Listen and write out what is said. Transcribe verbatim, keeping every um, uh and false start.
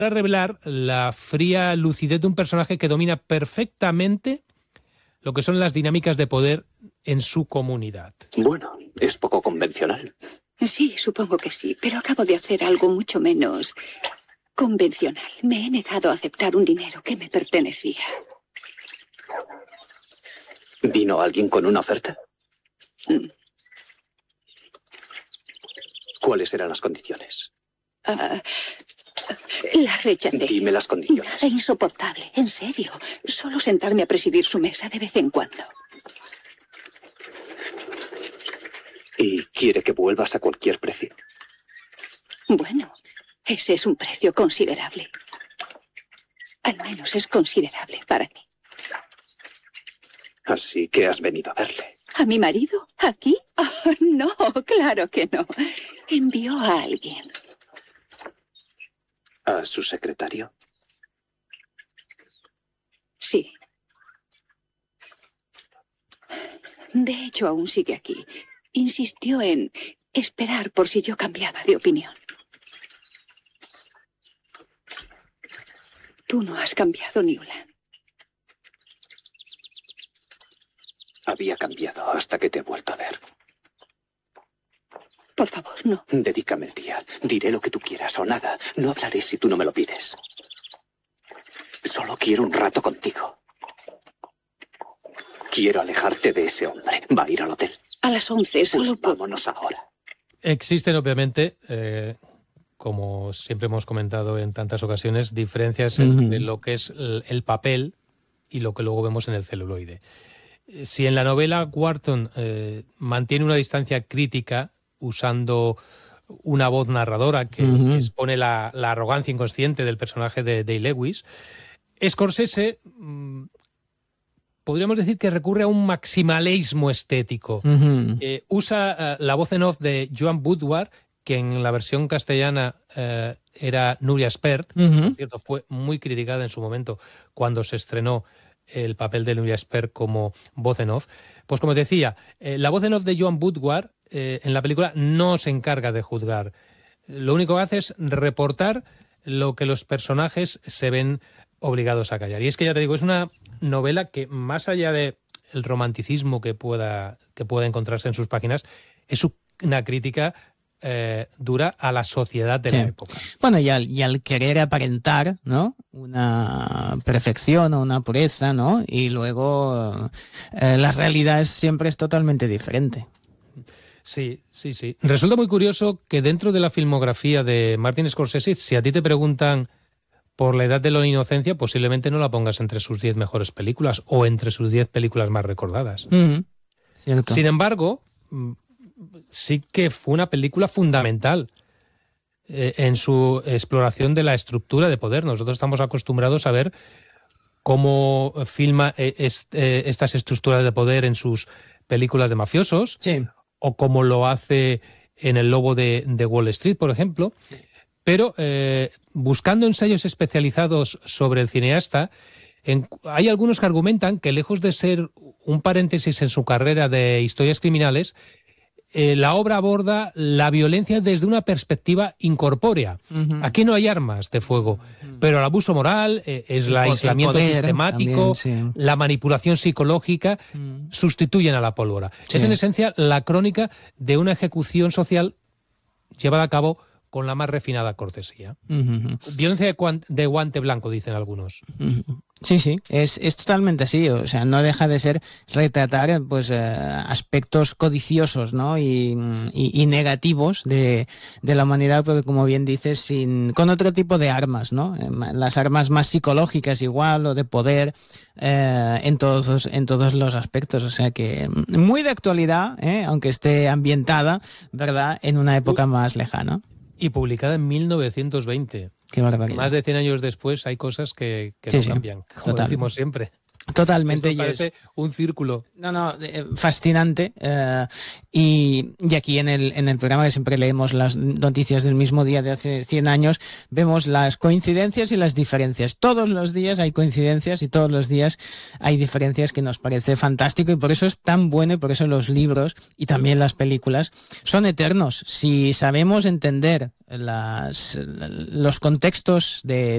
para revelar la fría lucidez de un personaje que domina perfectamente lo que son las dinámicas de poder en su comunidad. Bueno, es poco convencional. Sí, supongo que sí, pero acabo de hacer algo mucho menos convencional. Me he negado a aceptar un dinero que me pertenecía. ¿Vino alguien con una oferta? Mm. ¿Cuáles eran las condiciones? Uh, la rechacé. Dime las condiciones. Nada insoportable, en serio. Solo sentarme a presidir su mesa de vez en cuando. ¿Y quiere que vuelvas a cualquier precio? Bueno, ese es un precio considerable. Al menos es considerable para mí. Así que has venido a verle. ¿A mi marido? ¿Aquí? Oh, no, claro que no. Envió a alguien. ¿A su secretario? Sí. De hecho, aún sigue aquí. Insistió en esperar por si yo cambiaba de opinión. Tú no has cambiado, Newland. Había cambiado hasta que te he vuelto a ver. Por favor, no. Dedícame el día. Diré lo que tú quieras o nada. No hablaré si tú no me lo pides. Solo quiero un rato contigo. Quiero alejarte de ese hombre. ¿Va a ir al hotel? A las once, solo Pues puedo. vámonos ahora. Existen, obviamente, eh, como siempre hemos comentado en tantas ocasiones, diferencias Ujú. entre lo que es el, el papel y lo que luego vemos en el celuloide. Si en la novela Wharton eh, mantiene una distancia crítica usando una voz narradora que, Ujú. que expone la, la arrogancia inconsciente del personaje de Day Lewis, Scorsese mmm, podríamos decir que recurre a un maximalismo estético. Ujú. Eh, usa uh, la voz en off de Joan Woodward, que en la versión castellana uh, era Núria Espert. Ujú. Por cierto, fue muy criticada en su momento cuando se estrenó el papel de Núria Espert como voz en off. Pues como decía, eh, la voz en off de Joan Woodward eh, en la película no se encarga de juzgar. Lo único que hace es reportar lo que los personajes se ven obligados a callar. Y es que ya te digo, es una novela que más allá de el romanticismo que pueda, que pueda encontrarse en sus páginas, es una crítica eh, dura a la sociedad de Sí. la época. Bueno, y al, y al querer aparentar, ¿no?, una perfección o una pureza, ¿no?, y luego eh, la realidad es, siempre es totalmente diferente. Sí, sí, sí. Resulta muy curioso que dentro de la filmografía de Martin Scorsese, si a ti te preguntan por la edad de la inocencia, posiblemente no la pongas entre sus diez mejores películas o entre sus diez películas más recordadas. Ujú. Cierto. Sin embargo, sí que fue una película fundamental eh, en su exploración de la estructura de poder. Nosotros estamos acostumbrados a ver cómo filma eh, est, eh, estas estructuras de poder en sus películas de mafiosos, Sí. o cómo lo hace en El Lobo de, de Wall Street, por ejemplo. Pero eh, buscando ensayos especializados sobre el cineasta, en, hay algunos que argumentan que lejos de ser un paréntesis en su carrera de historias criminales, eh, la obra aborda la violencia desde una perspectiva incorpórea. Ujú. Aquí no hay armas de fuego, pero el abuso moral, eh, es el po- el aislamiento poder sistemático, también, sí. la manipulación psicológica, Mm. sustituyen a la pólvora. Sí. Es en esencia la crónica de una ejecución social llevada a cabo con la más refinada cortesía. Ujú. Violencia de, cuan- de guante blanco, dicen algunos. Ujú. Sí, sí, es, es totalmente así, o sea, no deja de ser retratar pues eh, aspectos codiciosos, ¿no?, y, y, y negativos de, de la humanidad, porque como bien dices, sin, con otro tipo de armas, ¿no?, Eh, ma- las armas más psicológicas igual, o de poder, eh, en todos, en todos los aspectos, o sea que muy de actualidad, ¿eh?, aunque esté ambientada, ¿verdad?, en una época más lejana. Y publicada en mil novecientos veinte. Qué barbaridad. Más de cien años después hay cosas que, que Sí, no sí, cambian, como total. decimos siempre. Totalmente. Esto y es- parece un círculo. No, no, eh, fascinante. eh, y, y aquí en el, en el programa, que siempre leemos las noticias del mismo día de hace cien años, vemos las coincidencias y las diferencias. Todos los días hay coincidencias y todos los días hay diferencias, que nos parece fantástico, y por eso es tan bueno, y por eso los libros y también las películas son eternos. Si sabemos entender las, los contextos de